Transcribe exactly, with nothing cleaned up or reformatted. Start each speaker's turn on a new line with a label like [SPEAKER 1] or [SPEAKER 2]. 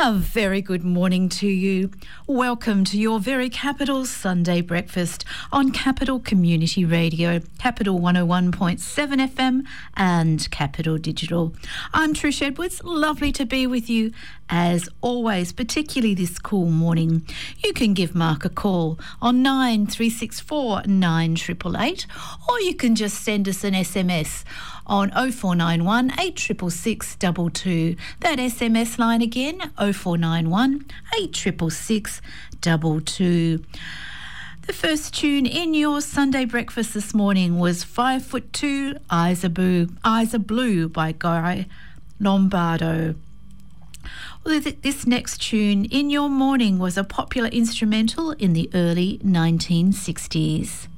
[SPEAKER 1] A very good morning to you. Welcome to your very Capital Sunday breakfast on Capital Community Radio, Capital one oh one point seven F M and Capital Digital. I'm Trish Edwards. Lovely to be with you as always, particularly this cool morning. You can give Mark a call on nine three six four nine eight eight eight, or you can just send us an S M S on oh four nine one eight six six six two two. That S M S line again, oh four nine one eight six six six two two. The first tune in your Sunday breakfast this morning was Five Foot Two, Eyes Are Blue, Eyes Are Blue by Guy Lombardo. Well, this next tune in your morning was a popular instrumental in the early nineteen sixties.